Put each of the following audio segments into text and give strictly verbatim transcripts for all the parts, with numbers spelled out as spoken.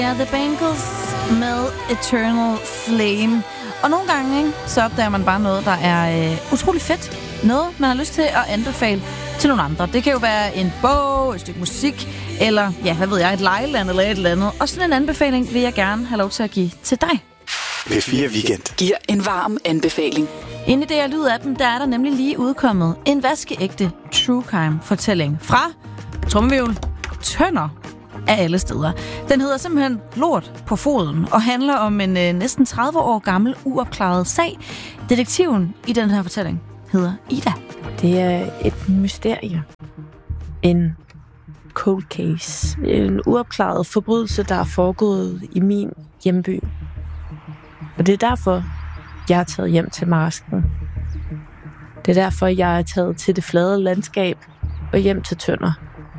Ja, The Bangles med Eternal Flame. Og nogle gange, ikke, så opdager man bare noget, der er øh, utrolig fedt. Noget, man har lyst til at anbefale til nogle andre. Det kan jo være en bog, et stykke musik, eller, ja, hvad ved jeg, et lejeland eller et eller andet. Og sådan en anbefaling vil jeg gerne have lov til at give til dig. P fire Weekend giver en varm anbefaling. Inde i det her lyd-appen, der er der nemlig lige udkommet en vaskeægte true crime-fortælling fra trommevirvel Tønder af alle steder. Den hedder simpelthen Lort på foden og handler om en øh, næsten tredive år gammel uopklaret sag. Detektiven i den her fortælling hedder Ida. Det er et mysterie. En cold case. En uopklaret forbrydelse, der er foregået i min hjemby. Og det er derfor, jeg er taget hjem til marsken. Det er derfor, jeg er taget til det flade landskab og hjem til Tønder.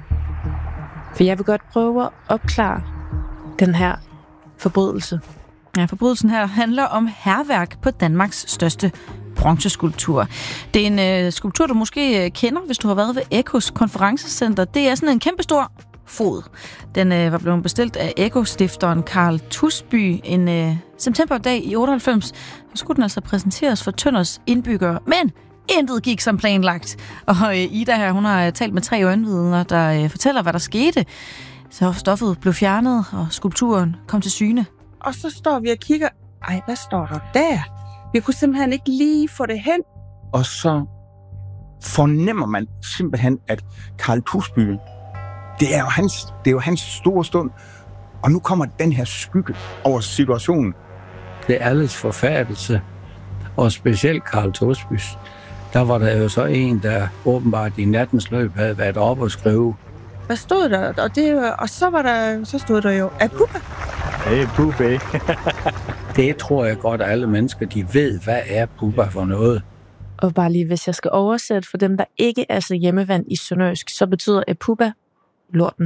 For jeg vil godt prøve at opklare den her forbrydelse. Ja, forbrydelsen her handler om hærværk på Danmarks største bronzeskulptur. Det er en øh, skulptur, du måske kender, hvis du har været ved Ekos konferencecenter. Det er sådan en kæmpestor fod. Den øh, var blevet bestilt af Eko-stifteren Karl Tusby en øh, septemberdag i otteoghalvfems. Så skulle den altså præsenteres for Tønders indbyggere. Men intet gik som planlagt. Og øh, Ida her, hun har talt med tre øjenvidner, der øh, fortæller, hvad der skete. Så stoffet blev fjernet, og skulpturen kom til syne. Og så står vi og kigger. Ej, hvad står der der? Vi kunne simpelthen ikke lige få det hen. Og så fornemmer man simpelthen, at Karl Tusby, det er jo hans, det er jo hans store stund. Og nu kommer den her skygge over situationen. Det er alles forfærdelse. Og specielt Karl Tusbys. Der var der jo så en, der åbenbart i nattens løb havde været op og skrive. Hvad stod der? Og, det, og så, var der, så stod der jo, Apuba. Hey, Puba. Det tror jeg godt, at alle mennesker, de ved, hvad er Puba for noget. Og bare lige, hvis jeg skal oversætte for dem, der ikke er så hjemmevand i sønderjysk, så betyder Apuba lorten.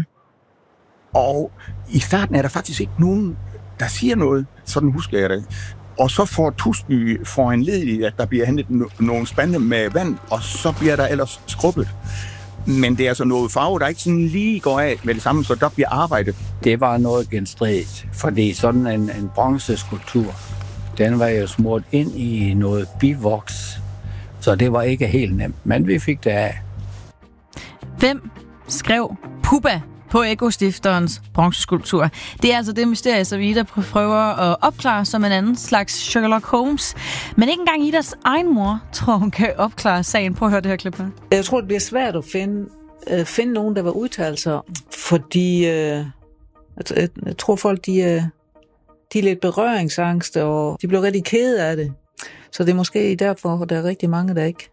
Og i starten er der faktisk ikke nogen, der siger noget. Sådan husker jeg det. Og så får Tusby for en led, at der bliver hentet no- nogle spande med vand, og så bliver der ellers skrubbet. Men det er altså noget farve, der ikke sådan lige går af med det samme, så der bliver arbejdet. Det var noget genstridigt, fordi sådan en, en bronzeskulptur, den var jo smurt ind i noget bivoks, så det var ikke helt nemt, men vi fik det af. Hvem skrev Puba på Eko-stifterens bronzeskulptur? Det er altså det mysterie, som Ida prøver at opklare som en anden slags Sherlock Holmes. Men ikke engang Idas egen mor tror, hun kan opklare sagen. Prøv at høre det her klip her. Jeg tror, det bliver svært at finde, uh, finde nogen, der var udtalt sig, fordi uh, jeg, jeg tror, folk de, uh, de er lidt berøringsangste, og de bliver rigtig kede af det. Så det er måske derfor, at der er rigtig mange, der ikke,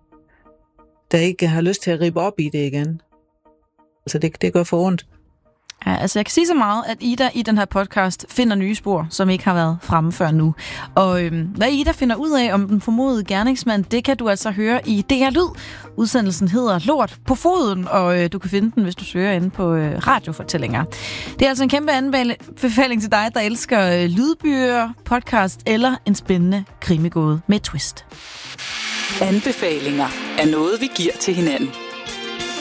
der ikke har lyst til at rippe op i det igen. Så det, det gør for ondt. Ja, altså jeg kan sige så meget, at Ida i den her podcast finder nye spor, som ikke har været fremme før nu. Og øhm, hvad Ida finder ud af om den formodede gerningsmand, det kan du altså høre i D R Lyd. Udsendelsen hedder Lort på foden, og øh, du kan finde den, hvis du søger inde på øh, radiofortællinger. Det er altså en kæmpe anbefaling til dig, der elsker øh, lydbøger, podcast eller en spændende krimigåde med twist. Anbefalinger er noget, vi giver til hinanden.